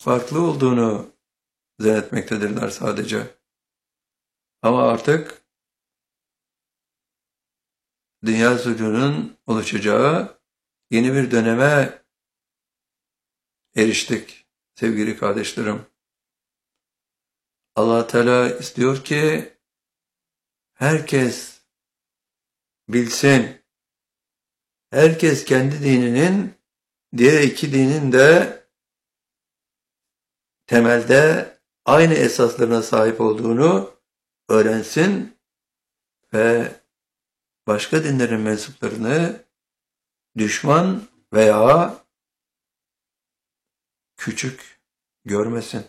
farklı olduğunu zannetmektedirler sadece. Ama artık dünya sulhunun oluşacağı yeni bir döneme eriştik sevgili kardeşlerim. Allah Teala istiyor ki herkes bilsin, herkes kendi dininin diğer iki dinin de temelde aynı esaslarına sahip olduğunu öğrensin ve başka dinlerin mensuplarını düşman veya küçük görmesin.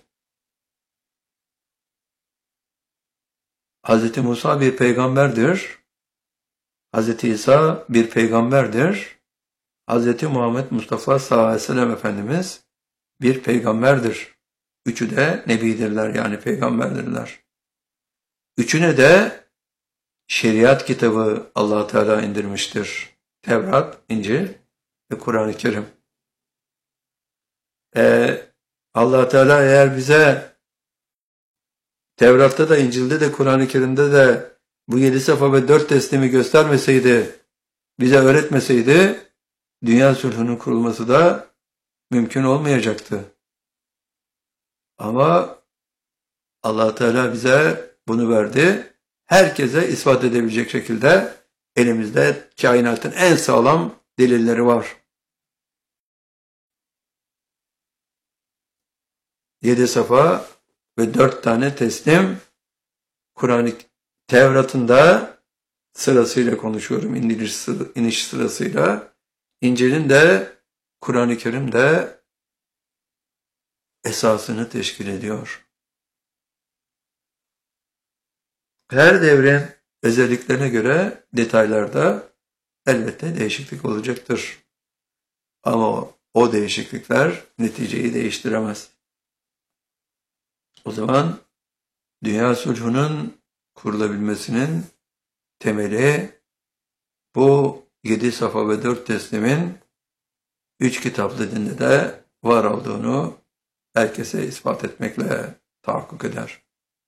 Hz. Musa bir peygamberdir. Hz. İsa bir peygamberdir. Hz. Muhammed Mustafa sallallahu aleyhi ve sellem Efendimiz bir peygamberdir. Üçü de nebidirler, yani peygamberdirler. Üçüne de şeriat kitabı Allah Teala indirmiştir. Tevrat, İncil ve Kur'an-ı Kerim. Allah Teala eğer bize Tevrat'ta da, İncil'de de, Kur'an-ı Kerim'de de bu 7 safa ve 4 teslimi göstermeseydi, bize öğretmeseydi, dünya sulhunun kurulması da mümkün olmayacaktı. Ama Allah Teala bize bunu verdi. Herkese ispat edebilecek şekilde elimizde kainatın en sağlam delilleri var. 7 safa ve 4 tane teslim, Kur'an-ı Tevrat'ında sırasıyla konuşuyorum, iniş sırasıyla, İncil'in de, Kur'an-ı Kerim'de esasını teşkil ediyor. Her devrin özelliklerine göre detaylarda elbette değişiklik olacaktır. Ama o değişiklikler neticeyi değiştiremez. O zaman dünya sulhunun kurulabilmesinin temeli bu 7 safa ve 4 teslimin 3 kitaplı dinde de var olduğunu herkese ispat etmekle tahakkuk eder.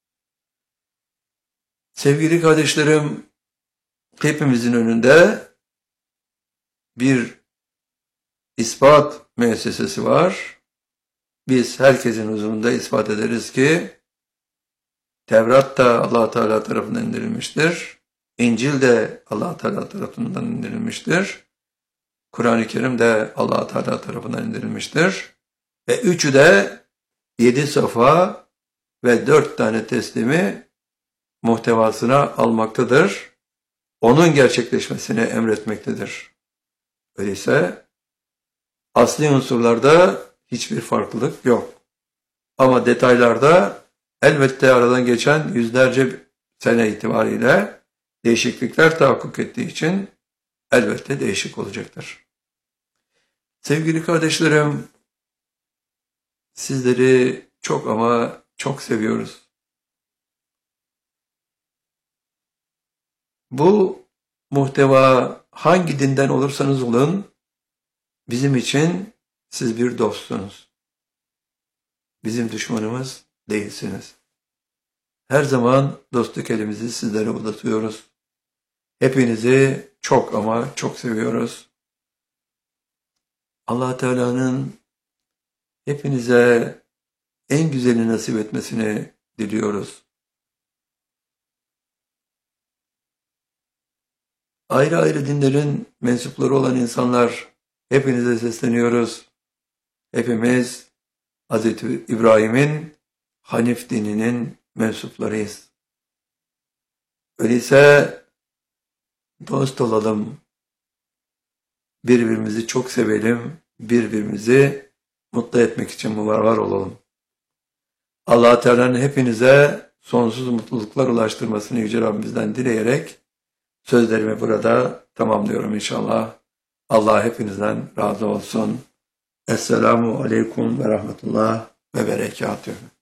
Sevgili kardeşlerim, hepimizin önünde bir ispat müessesesi var. Biz herkesin huzurunda ispat ederiz ki Tevrat da Allah Teala tarafından indirilmiştir. İncil de Allah Teala tarafından indirilmiştir. Kur'an-ı Kerim de Allah Teala tarafından indirilmiştir. Ve üçü de 7 safa ve 4 tane teslimi muhtevasına almaktadır. Onun gerçekleşmesini emretmektedir. Öyleyse asli unsurlarda hiçbir farklılık yok. Ama detaylarda elbette aradan geçen yüzlerce sene itibariyle değişiklikler tahakkuk ettiği için elbette değişik olacaktır. Sevgili kardeşlerim, sizleri çok ama çok seviyoruz. Bu muhteva hangi dinden olursanız olun, bizim için siz bir dostsunuz. Bizim düşmanımız değilsiniz. Her zaman dostluk elimizi sizlere uzatıyoruz. Hepinizi çok ama çok seviyoruz. Allah Teala'nın hepinize en güzelini nasip etmesini diliyoruz. Ayrı ayrı dinlerin mensupları olan insanlar, hepinize sesleniyoruz. Hepimiz Hz. İbrahim'in Hanif dininin mensuplarıyız. Öyleyse dost olalım, birbirimizi çok sevelim, birbirimizi mutlu etmek için var olalım. Allah Teala'nın hepinize sonsuz mutluluklar ulaştırmasını Yüce Rabbimizden dileyerek sözlerimi burada tamamlıyorum inşallah. Allah hepinizden razı olsun. Esselamu Aleyküm ve Rahmetullah ve Berekatühü.